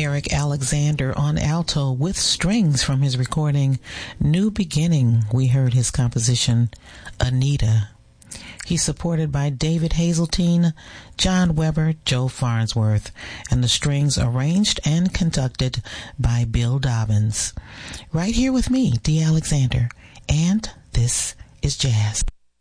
Eric Alexander on alto with strings from his recording New Beginning. We heard his composition Anita. He's supported by David Hazeltine, John Weber, Joe Farnsworth, and the strings arranged and conducted by Bill Dobbins. Right here with me, Dee Alexander, and this is Jazz.